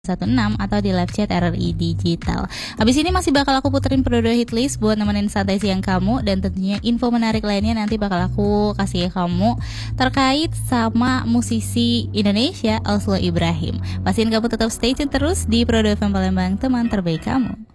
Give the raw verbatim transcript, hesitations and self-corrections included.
satu enam atau di live chat R R I Digital. Habis ini masih bakal aku puterin Prodo Hit List buat nemenin santai siang kamu, dan tentunya info menarik lainnya nanti bakal aku kasih ke kamu terkait sama musisi Indonesia Oslo Ibrahim. Pastiin kamu tetap stay tune terus di Prodo F M Palembang, teman terbaik kamu.